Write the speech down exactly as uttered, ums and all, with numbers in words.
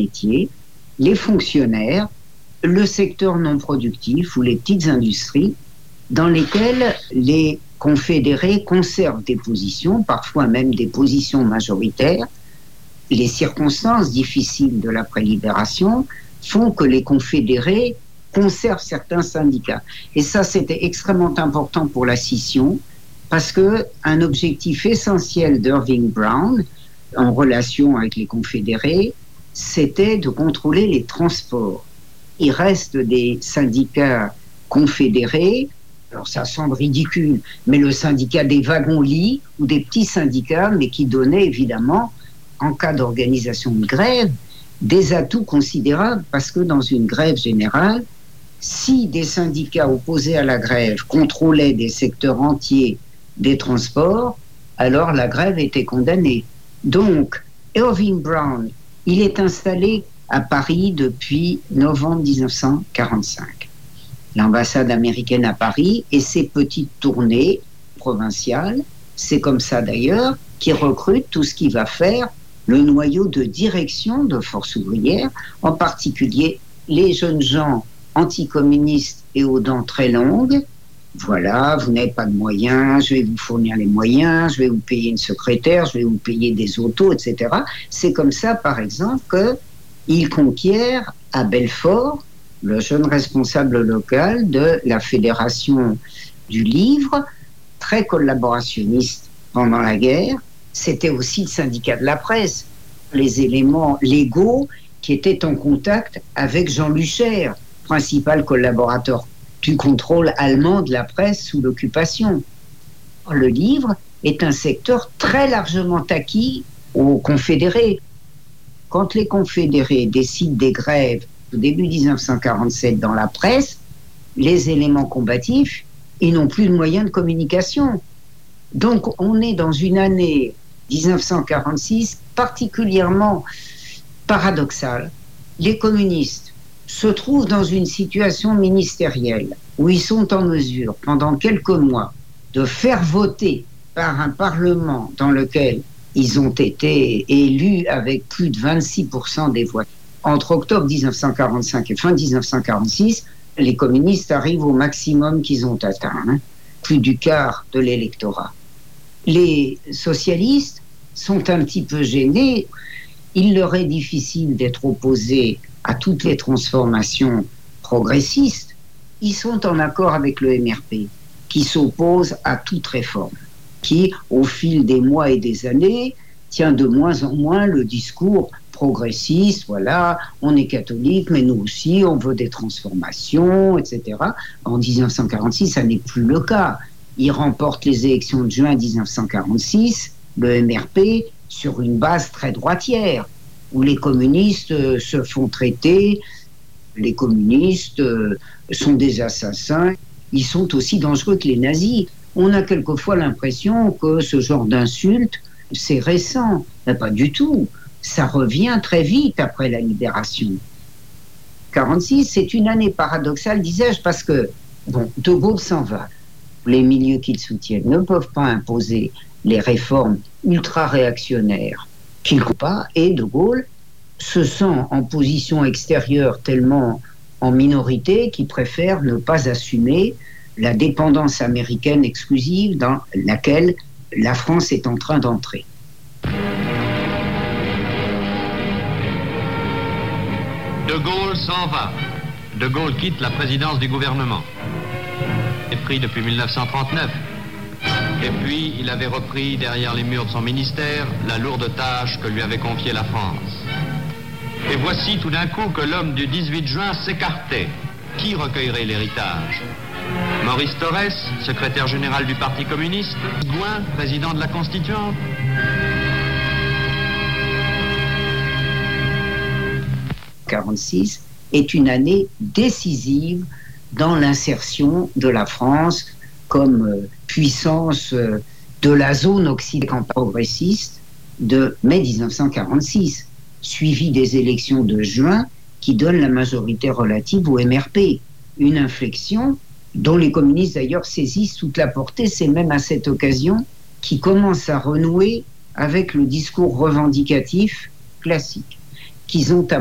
métiers, les fonctionnaires, le secteur non productif ou les petites industries, dans lesquelles les confédérés conservent des positions, parfois même des positions majoritaires. Les circonstances difficiles de l'après-libération font que les confédérés conservent certains syndicats. Et ça, c'était extrêmement important pour la scission, parce qu'un objectif essentiel d'Irving Brown, en relation avec les confédérés, c'était de contrôler les transports. Il reste des syndicats confédérés, alors ça semble ridicule, mais le syndicat des wagons-lits ou des petits syndicats, mais qui donnaient évidemment, en cas d'organisation de grève, des atouts considérables, parce que dans une grève générale, si des syndicats opposés à la grève contrôlaient des secteurs entiers des transports, alors la grève était condamnée. Donc, Irving Brown, il est installé à Paris depuis novembre dix-neuf cent quarante-cinq. L'ambassade américaine à Paris et ses petites tournées provinciales, c'est comme ça d'ailleurs qu'il recrute tout ce qui va faire le noyau de direction de Force ouvrière, en particulier les jeunes gens anticommunistes et aux dents très longues. Voilà, vous n'avez pas de moyens, je vais vous fournir les moyens, je vais vous payer une secrétaire, je vais vous payer des autos, et cetera. C'est comme ça, par exemple, qu'il conquiert à Belfort le jeune responsable local de la Fédération du Livre, très collaborationniste pendant la guerre. C'était aussi le syndicat de la presse, les éléments légaux qui étaient en contact avec Jean Lucher, principal collaborateur du contrôle allemand de la presse sous l'occupation. Le livre est un secteur très largement acquis aux confédérés. Quand les confédérés décident des grèves au début dix-neuf cent quarante-sept dans la presse, les éléments combatifs, ils n'ont plus de moyens de communication. Donc on est dans une année dix-neuf cent quarante-six particulièrement paradoxale. Les communistes se trouvent dans une situation ministérielle où ils sont en mesure, pendant quelques mois, de faire voter par un parlement dans lequel ils ont été élus avec plus de vingt-six pour cent des voix. Entre octobre dix-neuf cent quarante-cinq et fin dix-neuf cent quarante-six, les communistes arrivent au maximum qu'ils ont atteint, hein, plus du quart de l'électorat. Les socialistes sont un petit peu gênés. Il leur est difficile d'être opposés à toutes les transformations progressistes. Ils sont en accord avec le M R P, qui s'oppose à toute réforme, qui, au fil des mois et des années, tient de moins en moins le discours progressiste, voilà, on est catholique, mais nous aussi, on veut des transformations, et cetera. En dix-neuf cent quarante-six, ça n'est plus le cas. Ils remportent les élections de juin dix-neuf cent quarante-six, le M R P, sur une base très droitière, où les communistes euh, se font traiter, les communistes euh, sont des assassins, ils sont aussi dangereux que les nazis. On a quelquefois l'impression que ce genre d'insulte, c'est récent, mais pas du tout. Ça revient très vite après la libération. quarante-six, c'est une année paradoxale, disais-je, parce que bon, De Gaulle s'en va. Les milieux qu'il soutiennent ne peuvent pas imposer les réformes ultra-réactionnaires qu'il ne peut pas, et De Gaulle se sent en position extérieure tellement en minorité qu'il préfère ne pas assumer la dépendance américaine exclusive dans laquelle la France est en train d'entrer. De Gaulle s'en va. De Gaulle quitte la présidence du gouvernement. Il est pris depuis mille neuf cent trente-neuf. Et puis, il avait repris derrière les murs de son ministère la lourde tâche que lui avait confiée la France. Et voici tout d'un coup que l'homme du dix-huit juin s'écartait. Qui recueillerait l'héritage ? Maurice Thorez, secrétaire général du Parti communiste, Gouin, président de la Constituante. quarante-six est une année décisive dans l'insertion de la France comme euh, puissance euh, de la zone occidentale progressiste de mai dix-neuf cent quarante-six, suivie des élections de juin qui donnent la majorité relative au M R P. Une inflexion dont les communistes d'ailleurs saisissent toute la portée. C'est même à cette occasion qu'ils commencent à renouer avec le discours revendicatif classique qu'ils ont